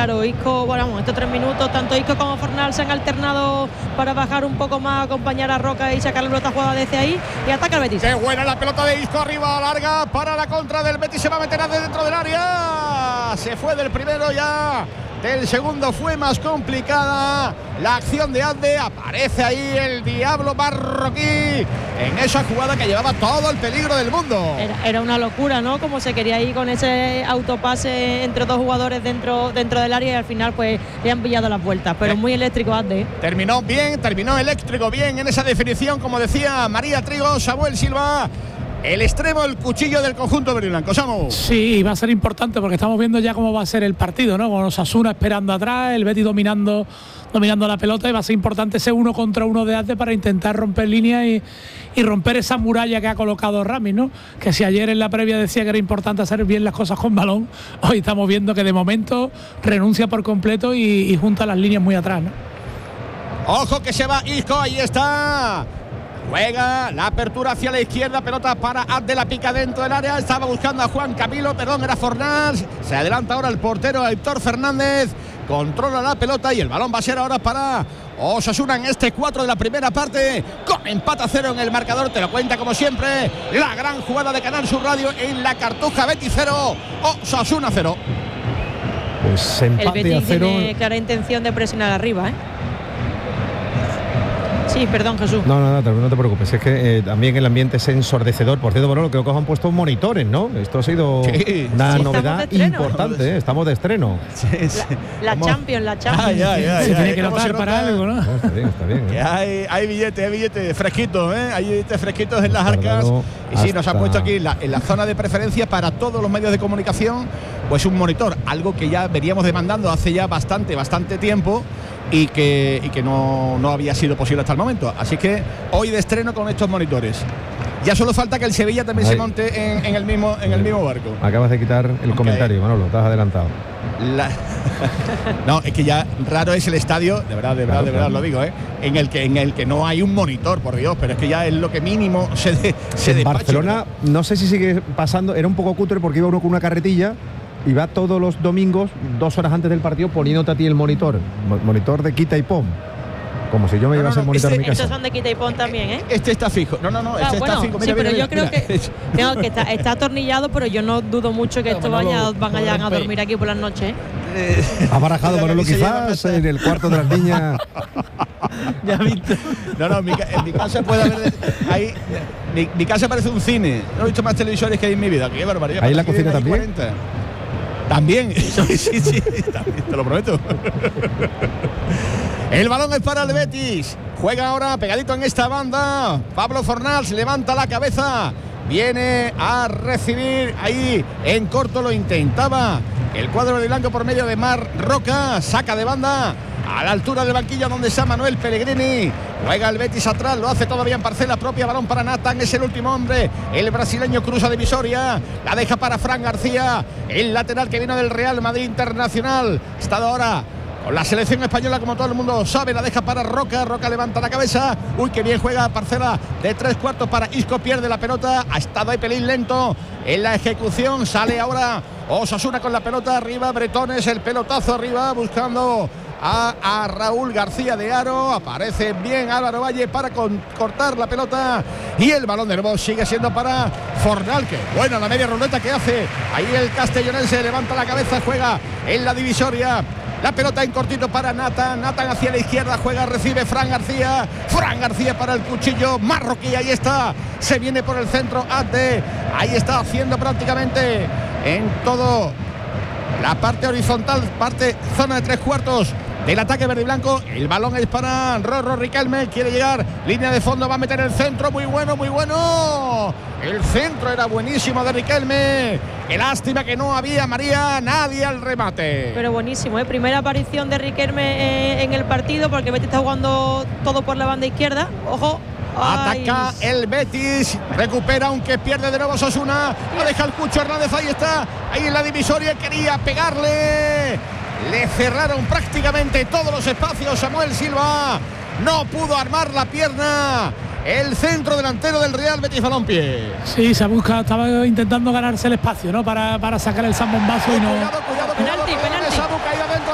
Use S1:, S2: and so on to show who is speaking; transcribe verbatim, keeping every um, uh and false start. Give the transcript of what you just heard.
S1: claro. Isco, bueno, estos tres minutos, tanto Isco como Fornal se han alternado para bajar un poco más, acompañar a Roca y sacar la pelota jugada desde ahí. Y ataca el Betis.
S2: Qué buena la pelota de Isco, arriba, larga, para la contra del Betis, se va a meter dentro del área. Se fue del primero ya. Del segundo fue más complicada la acción de Ande. Aparece ahí el diablo marroquí en esa jugada que llevaba todo el peligro del mundo.
S1: Era, era una locura, ¿no? Como se quería ir con ese autopase entre dos jugadores dentro, dentro del área y al final pues le han pillado las vueltas. Pero eh, muy eléctrico Ande.
S2: Terminó bien, terminó eléctrico bien en esa definición, como decía María Trigo, Samuel Silva. El extremo, el cuchillo del conjunto verdiblanco. Samu.
S3: Sí, va a ser importante porque estamos viendo ya cómo va a ser el partido, ¿no? Con Osasuna esperando atrás, el Betis dominando dominando la pelota, y va a ser importante ese uno contra uno de Ande para intentar romper líneas y, y romper esa muralla que ha colocado Ramis, ¿no? Que si ayer en la previa decía que era importante hacer bien las cosas con balón, hoy estamos viendo que de momento renuncia por completo y, y junta las líneas muy atrás, ¿no?
S2: Ojo que se va Isco, ahí está. Juega la apertura hacia la izquierda, pelota para Ande, la pica dentro del área, estaba buscando a Juan Camilo, perdón, era Fornals, se adelanta ahora el portero Héctor Fernández, controla la pelota y el balón va a ser ahora para Osasuna en este cuatro de la primera parte, con empate a cero en el marcador, te lo cuenta como siempre la gran jugada de Canal Sur Radio en la Cartuja. Betis cero, Osasuna cero.
S4: Pues empate
S1: el Betis
S4: a cero.
S1: Tiene clara intención de presionar arriba, ¿eh? Sí, perdón, Jesús.
S4: No, no, no, no te preocupes. Es que eh, también el ambiente es ensordecedor. Por cierto, bueno, creo que os han puesto monitores, ¿no? Esto ha sido
S2: sí,
S4: una
S2: sí,
S4: novedad
S1: estreno,
S4: importante, ¿eh? Estamos de estreno.
S2: Sí, sí.
S1: La, la Champions, la Champions.
S2: Ay, ay, ay,
S3: se
S2: ay,
S3: tiene que
S2: ¿cómo
S3: notar
S2: se
S3: para
S2: nota?
S3: algo, ¿no?
S4: No, está bien, está bien. ¿eh?
S2: Que hay, hay billetes, hay billetes fresquitos, ¿eh? Hay billetes fresquitos en las arcas. Y sí, nos han puesto aquí en la, en la zona de preferencia para todos los medios de comunicación, pues un monitor, algo que ya veníamos demandando hace ya bastante, bastante tiempo y que, y que no, no había sido posible hasta el momento. Así que hoy de estreno con estos monitores. Ya solo falta que el Sevilla también Ay. se monte en, en, el mismo, en el mismo barco.
S4: Acabas de quitar el okay. comentario, Manolo, te has adelantado.
S2: La... No, es que ya raro es el estadio, de verdad, de verdad, claro, de verdad claro. lo digo, ¿eh? En el que en el que no hay un monitor, por Dios, pero es que ya es lo que mínimo se, de, se
S4: en
S2: despacha.
S4: Barcelona, no sé si sigue pasando, era un poco cutre porque iba uno con una carretilla y va todos los domingos, dos horas antes del partido, poniéndote a ti el monitor, monitor de quita y pon. Como si yo me no, llevase no, no, el monitor
S2: este,
S4: de mi casa.
S1: Estos son de quita y pon también, ¿eh?
S2: Este está fijo. No, no, no, este ah, bueno, está fijo. Mira,
S1: sí, pero
S2: mira,
S1: yo
S2: mira,
S1: creo
S2: mira.
S1: que, no, que está, está atornillado, pero yo no dudo mucho que esto vaya, van a, a dormir aquí por las noches.
S2: Eh,
S4: ¿Ha barajado Manolo quizás en el cuarto de las niñas?
S2: Ya visto. No, no, en mi, en mi casa puede haber. Ahí, mi, mi casa parece un cine. No he visto más televisores que hay en mi vida. Qué barbaridad.
S4: Ahí en la cocina también.
S2: cuarenta. También, sí, sí, sí, también, te lo prometo. El balón es para el Betis. Juega ahora pegadito en esta banda. Pablo Fornals levanta la cabeza. Viene a recibir ahí en corto, lo intentaba el cuadro de blanco por medio de Mar Roca. Saca de banda a la altura del banquillo donde está Manuel Pellegrini. Juega el Betis atrás, lo hace todavía en parcela propia. Balón para Nathan, es el último hombre. El brasileño cruza divisoria, la deja para Fran García, el lateral que viene del Real Madrid Internacional. Está ahora con la selección española, como todo el mundo sabe, la deja para Roca. Roca levanta la cabeza. Uy, que bien juega parcela de tres cuartos para Isco, pierde la pelota. Ha estado ahí pelín lento en la ejecución. Sale ahora Osasuna con la pelota arriba. Bretones, el pelotazo arriba buscando A, a Raúl García de Aro. Aparece bien Álvaro Valle para con, cortar la pelota y el balón de nuevo sigue siendo para Fornal. Que bueno, la media ruleta que hace ahí el castellonense, levanta la cabeza, juega en la divisoria. La pelota en cortito para Nathan. Nathan hacia la izquierda, juega, recibe Fran García. Fran García para el cuchillo marroquí. Ahí está. Se viene por el centro Ande. Ahí está haciendo prácticamente en todo la parte horizontal, parte zona de tres cuartos del ataque verde y blanco. El balón es para Rorro Riquelme. Quiere llegar, línea de fondo, va a meter el centro. Muy bueno, muy bueno. El centro era buenísimo de Riquelme. Qué lástima que no había, María, nadie al remate.
S1: Pero buenísimo, ¿eh? Primera aparición de Riquelme eh, en el partido, porque Betis está jugando todo por la banda izquierda. Ojo.
S2: Ataca Ay. el Betis, recupera aunque pierde de nuevo Osasuna. Lo deja el Cucho Hernández, ahí está, ahí en la divisoria, quería pegarle. Le cerraron prácticamente todos los espacios. Samuel Silva no pudo armar la pierna. El centro delantero del Real Betis Balompié.
S3: Sí, se busca, estaba intentando ganarse el espacio, ¿no? Para, para sacar el zambombazo y no.
S2: Cuidado, cuidado, cuidado.
S1: Penalti, penalti.